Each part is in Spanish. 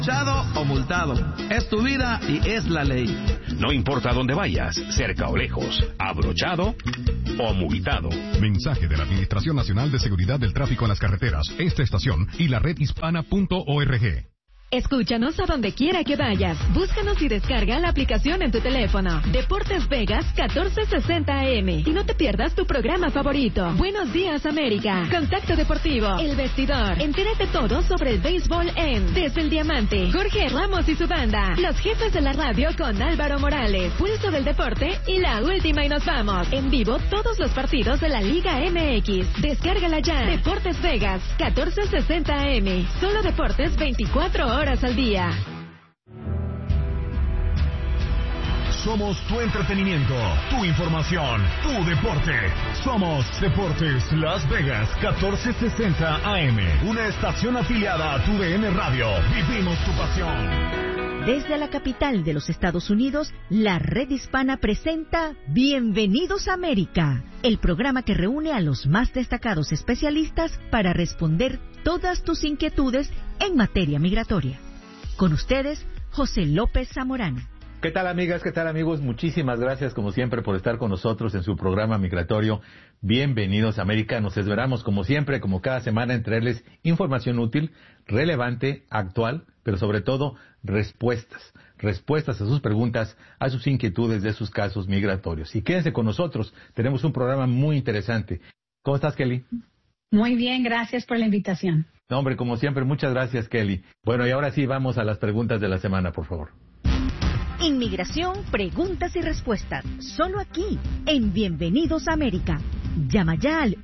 o multado. Es tu vida y es la ley. No importa dónde vayas, cerca o lejos, abrochado o multado. Mensaje de la Administración Nacional de Seguridad del Tráfico en las Carreteras, esta estación y la redhispana.org. Escúchanos a donde quiera que vayas. Búscanos y descarga la aplicación en tu teléfono. Deportes Vegas 1460 AM. Y no te pierdas tu programa favorito. Buenos días, América. Contacto Deportivo. El Vestidor. Entérate todo sobre el béisbol en Desde el Diamante. Jorge Ramos y su banda. Los jefes de la radio con Álvaro Morales. Pulso del Deporte y la última y nos vamos. En vivo todos los partidos de la Liga MX. Descárgala ya. Deportes Vegas 1460 AM. Solo deportes 24 horas al día. Somos tu entretenimiento, tu información, tu deporte. Somos Deportes Las Vegas 1460 AM. Una estación afiliada a tu DN Radio. Vivimos tu pasión. Desde la capital de los Estados Unidos, la Red Hispana presenta Bienvenidos a América, el programa que reúne a los más destacados especialistas para responder todas tus inquietudes en materia migratoria. Con ustedes, José López Zamorano. ¿Qué tal, amigas? ¿Qué tal, amigos? Muchísimas gracias, como siempre, por estar con nosotros en su programa migratorio Bienvenidos a América. Nos esperamos, como siempre, como cada semana, en traerles información útil, relevante, actual, pero sobre todo respuestas a sus preguntas, a sus inquietudes de sus casos migratorios. Y quédense con nosotros, tenemos un programa muy interesante. ¿Cómo estás, Kelly? Muy bien, gracias por la invitación. No, hombre, como siempre, muchas gracias, Kelly. Bueno, y ahora sí, vamos a las preguntas de la semana, por favor. Inmigración, preguntas y respuestas. Solo aquí, en Bienvenidos a América. Llama ya al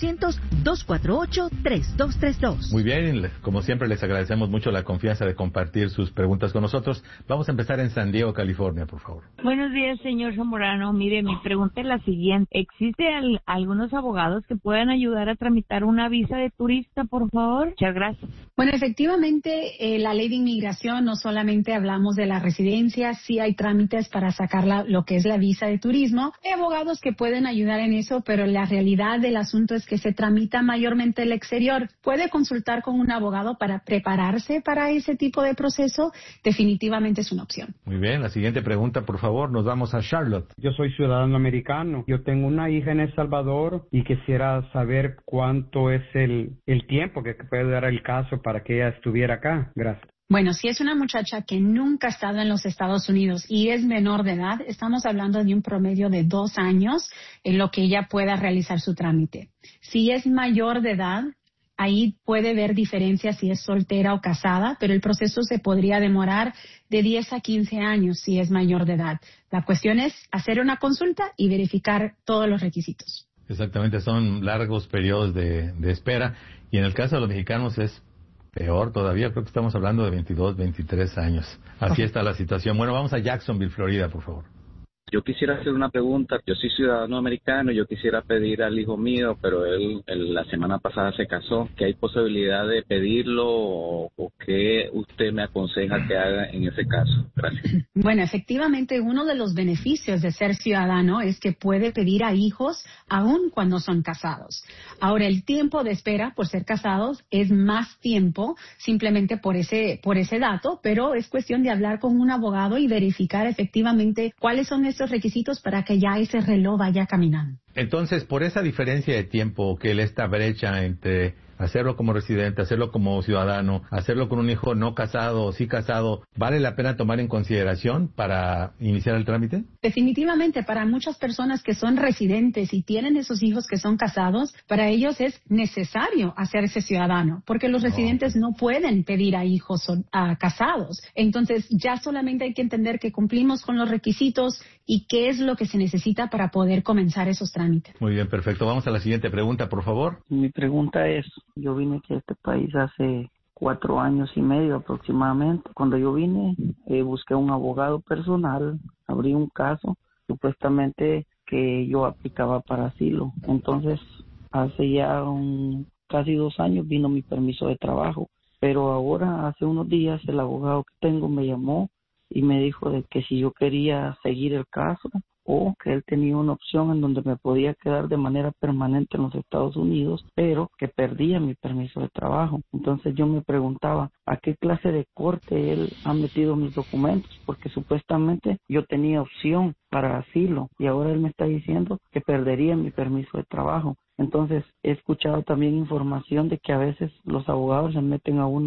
1-800-248-3232. Muy bien, como siempre les agradecemos mucho la confianza de compartir sus preguntas con nosotros. Vamos a empezar en San Diego, California, por favor. Buenos días, señor Zamorano. Mire, mi pregunta es la siguiente. ¿Existen algunos abogados que puedan ayudar a tramitar una visa de turista, por favor? Muchas gracias. Bueno, efectivamente, la ley de inmigración no solamente hablamos de la residencia, sí hay trámites para sacar lo que es la visa de turismo. Hay abogados que pueden ayudar en eso, pero la realidad del asunto es que se tramita mayormente el exterior. Puede consultar con un abogado para prepararse para ese tipo de proceso. Definitivamente es una opción. Muy bien, la siguiente pregunta, por favor, nos vamos a Charlotte. Yo soy ciudadano americano. Yo tengo una hija en El Salvador y quisiera saber cuánto es el tiempo que puede dar el caso para que ella estuviera acá. Gracias. Bueno, si es una muchacha que nunca ha estado en los Estados Unidos y es menor de edad, estamos hablando de un promedio de 2 años en lo que ella pueda realizar su trámite. Si es mayor de edad, ahí puede haber diferencias si es soltera o casada, pero el proceso se podría demorar de 10 a 15 años si es mayor de edad. La cuestión es hacer una consulta y verificar todos los requisitos. Exactamente, son largos periodos de espera y en el caso de los mexicanos es peor todavía, creo que estamos hablando de 22, 23 años. Así está la situación. Bueno, vamos a Jacksonville, Florida, por favor. Yo quisiera hacer una pregunta. Yo soy ciudadano americano, yo quisiera pedir al hijo mío, pero él la semana pasada se casó. ¿Qué hay posibilidad de pedirlo o qué usted me aconseja que haga en ese caso? Gracias. Bueno, efectivamente, uno de los beneficios de ser ciudadano es que puede pedir a hijos aún cuando son casados. Ahora, el tiempo de espera por ser casados es más tiempo simplemente por ese dato, pero es cuestión de hablar con un abogado y verificar efectivamente cuáles son estos requisitos para que ya ese reloj vaya caminando. Entonces, por esa diferencia de tiempo, esta brecha entre hacerlo como residente, hacerlo como ciudadano, hacerlo con un hijo no casado o sí casado, ¿vale la pena tomar en consideración para iniciar el trámite? Definitivamente, para muchas personas que son residentes y tienen esos hijos que son casados, para ellos es necesario hacerse ciudadano, porque los residentes no pueden pedir a hijos casados. Entonces, ya solamente hay que entender que cumplimos con los requisitos y qué es lo que se necesita para poder comenzar esos trámites. Muy bien, perfecto. Vamos a la siguiente pregunta, por favor. Mi pregunta es, yo vine aquí a este país hace 4 años y medio aproximadamente. Cuando yo vine, busqué un abogado personal, abrí un caso, supuestamente que yo aplicaba para asilo. Entonces, hace ya casi 2 años vino mi permiso de trabajo. Pero ahora, hace unos días, el abogado que tengo me llamó y me dijo de que si yo quería seguir el caso o que él tenía una opción en donde me podía quedar de manera permanente en los Estados Unidos, pero que perdía mi permiso de trabajo. Entonces yo me preguntaba a qué clase de corte él ha metido mis documentos, porque supuestamente yo tenía opción para asilo y ahora él me está diciendo que perdería mi permiso de trabajo. Entonces he escuchado también información de que a veces los abogados se meten a uno